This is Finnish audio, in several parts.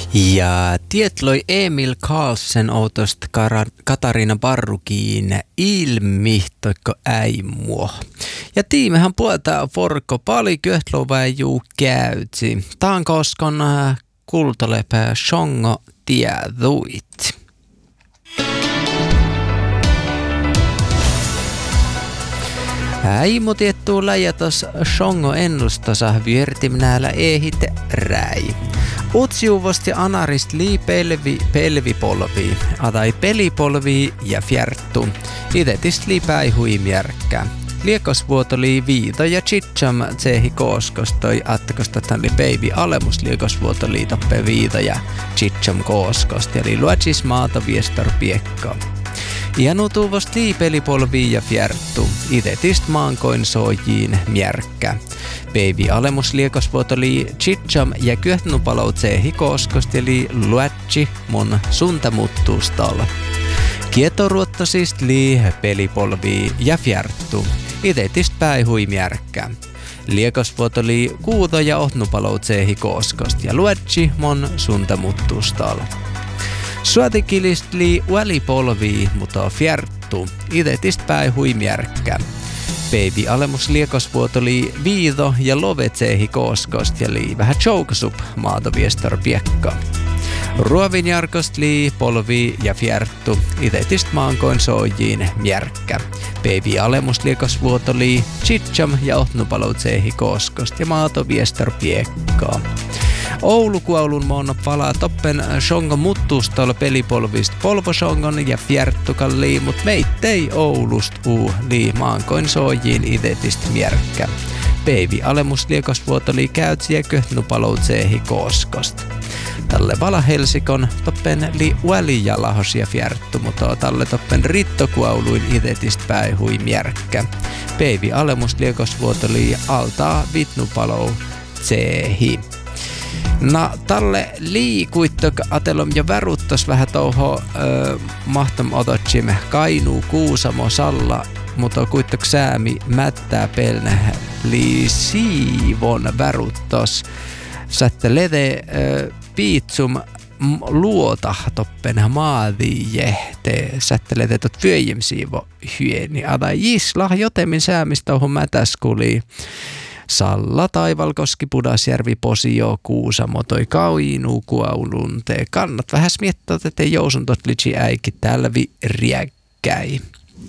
Ja tietloi Emil Karlsen autosta Katarina Barrukiin ilmi toikko äimuo. Ja tiimehän puolta Forko pali köhtloväjuu käytsi. Taan koskon kultalepää shongo tieduit. Äimu tiettuu läjätos shongo ennustasa viertimnäällä ehit räi. Utsiuvosti anarist lii pelvipolvi, adai pelipolvi ja fjärttu. Idetist lii päihui mjärkkä. Liekosvuoto lii viito ja chicham tsehi kooskostoi attakostan li baby alemus liekosvuoto lii toppe viito ja chicham kooskost ja li luotsis maata viestor piekka. Ianutuvos lii pelipolvi ja fjärttu. Idetist maankoin soojiin mjärkkä. Baby alemus liekosvuoto lii chicham ja kyöhtnupalou tsehi kooskost ja lii luotsi mun suntamuttuustalla. Kietoruottosist lii pelipolvi ja fjärttu. Idetist päihui mjärkkä. Liekosvuoto lii kuuto ja ohtnupalou tsehi kooskost ja luotsi mun suntamuttuustalla. Suotikilist lii välipolvi, mutta fjärttu. Idetist päihui mjärkkä. Baby alemus liekosvuoto lii viido ja lovetsehi kooskost ja lii vähän choukasup maatoviestor piekka. Ruovinjarkost lii polvi ja fjärttu. Idetist maankoin soojiin mjärkkä. Baby alemus liekosvuoto lii chicham ja ohtnupaloutsehi kooskost ja maatoviestor piekka. Oulukuaulun moonna palaa toppen shongo muttuustalla pelipolvist polvoshongon ja fjärttukan lii, mut meittei Oulust lii maankoin soojiin idetist mjärkkä. Baby alemus liekosvuoto lii käytsi ja köhtnupaloutsehi kooskost. Tälle vala Helsikon toppen li välijälahos ja fjärttu, mutta tälle toppen rittokuauluin idetist päihui mjärkkä. Baby alemus liekosvuoto lii altaa vitnupalou tsehi. No tälle liikuittok atelom ja väruttos vähän touho mahtom ototsimme Kainuu Kuusamo Salla, mutta kuittok säämi mättää pelnä lii siivon väruttos. Sätte lede piitsum luota toppen maadijehte sättelete tot fyöjem siivo hyeni. Ada jisla jotemin säämistä ohon mätäskuli. Salla, Taivalkoski, Pudasjärvi, Posio, Kuusamo, toi Kainuu, Kuaulun. Te kannat vähän miettiä, että jousun tot litsi äikki tälvi riäkkäi.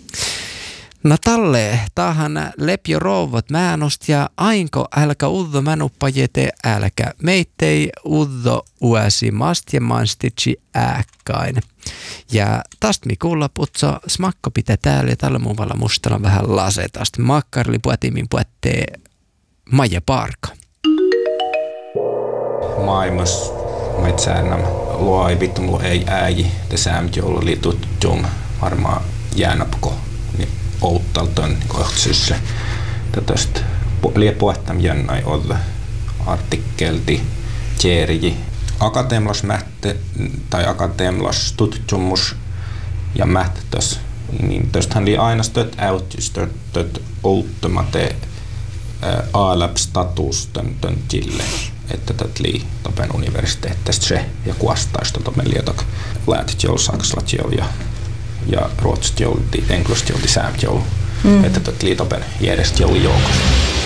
No talle, tahan lepjo rouvot määnost ja ainko älkä uddo mänuppajete älkä. Meittei uddo uäsi mastjemanstitsi ääkkain. Ja tästä mi kuulla putso smakko pitää täällä ja tällä muun valla mustalla vähän lasetast. Makkarli puetimin puettee Maija Parka. Maailmassa maitsäännäm luo ei vittu mulla ei äiji. Te säämät joulu liitut jung varmaan jäänäpko. Outtalton kohtsyssä. Tästä liepuettam jännäi olla artikkelti tjärji. Akateemlas mätte tai akateemlas tutkimus ja mättäs. Niin tästähän oli aina stöt äytys stöt outtomate A-lab-status tön tille. Että tätä lii topen universiteettistä se ja kuastaista topen lietok läätit joulu sakslat joulu ja ruotsit joulu, englantit joulu, säämt joulu. Että tätä lii topen järjestä joulu joukosta.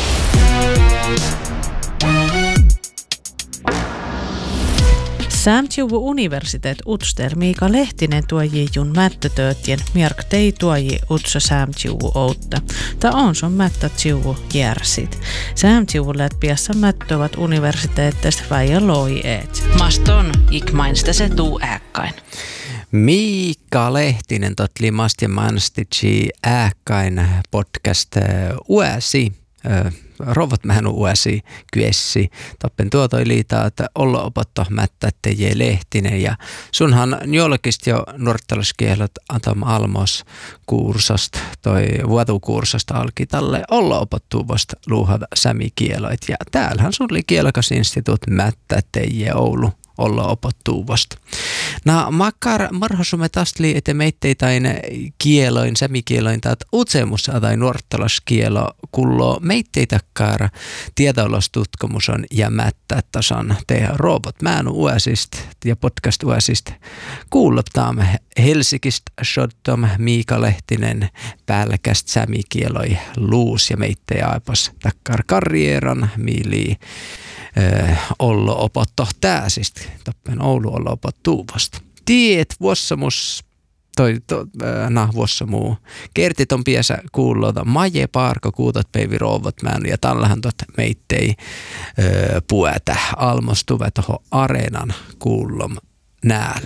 Säämtjuvu universiteet utster Miika Lehtinen tuoji jun mättötöötien mjärk tei tuoji utso säämtjuvu outta. Ta on son mättötjuvu järsit. Säämtjuvu läht piassa mättövat universiteetteistä väijä loi eet. Maston ikmainsta se tuu ääkkain. Miika Lehtinen totli masti manstitsi ääkkain podcast uäsi. Rovot mähän uäsi kyessi. Toppen tuotoi liitaa, että olla opotto mättä teje Lehtinen. Ja sunhan jollekist jo nuorttalaskielot Atom Almos kursasta, toi vuotukursasta alki tälle olla opottuvosta luuhata sämikieloit. Ja täällähän sun oli kielakasinstituut mättä teje Oulu olla opottuuvasta. Makkar marhosumme tastli, että meitteitain kieloin, sämikieloin tai utsemus tai nuorttalaskielo kullo meitteitakkaar tiedolostutkimus on ja mättätasan tehdä robot määnu uusista ja podcast uusista kuulloptaamme Helsingistä shottom Miika Lehtinen päälläkäst sämikieloi luus ja meittei aipas takkar karrieran miili ollo opotto tääsistä tappen Oulu ollo opottuuvasta. Tiet vuossamus vuossamuu kertit on piesä kuullota maje parko kuutot peivi rouvot määny ja tallahan tot meittei puetä almostuve toho areenan kuullom näällä.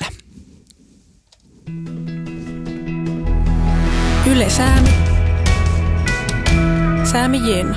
Yle Säämi. Säämi Jenna.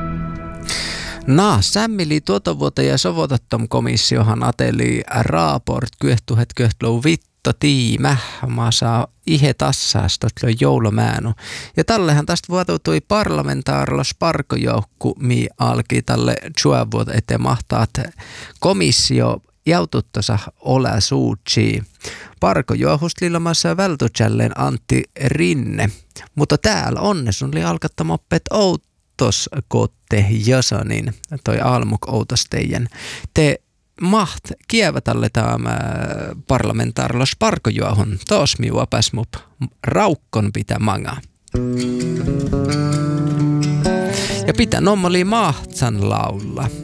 Sämmili tuota vuotta ja sovotattom komissiohan ateli raaport kyehtuhet kyehtlou vitto tiimä. Mä saa ihe tassaastot joulomäänu. Ja tallehan tästä vuotautui parlamentaarlos parkojoukku, mi alki tälle juovuot, ette mahtaat komissio jaututtosa ole suutsi. Parkojuohustlilomassa vältutsälleen Antti Rinne. Mutta täällä onnesun oli alkattamoppet outos kotte jasanin, toi almuk outostejen. Te maht kievätälle tämä parlamentaarlos parkojuohon. Tos miua pääsmup raukkon pitää manga. Ja pitää nommoli mahtsan laula.